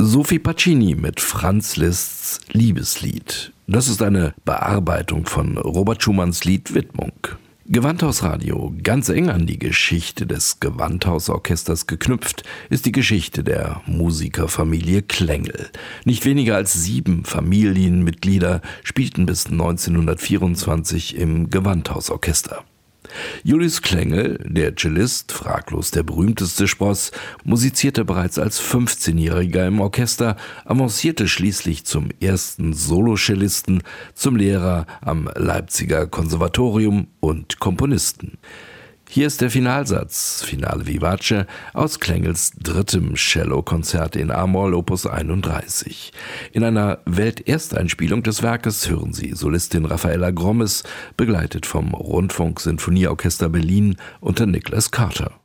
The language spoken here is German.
Sophie Pacini mit Franz Liszt's Liebeslied. Das ist eine Bearbeitung von Robert Schumanns Lied Widmung. Gewandhausradio, ganz eng an die Geschichte des Gewandhausorchesters geknüpft, ist die Geschichte der Musikerfamilie Klengel. Nicht weniger als 7 Familienmitglieder spielten bis 1924 im Gewandhausorchester. Julius Klengel, der Cellist, fraglos der berühmteste Spross, musizierte bereits als 15-Jähriger im Orchester, avancierte schließlich zum ersten Solocellisten, zum Lehrer am Leipziger Konservatorium und Komponisten. Hier ist der Finalsatz, Finale Vivace, aus Klengels 3. Cellokonzert in A-Moll Opus 31. In einer Weltersteinspielung des Werkes hören Sie Solistin Raffaella Grommes, begleitet vom Rundfunk-Sinfonieorchester Berlin unter Nicholas Carter.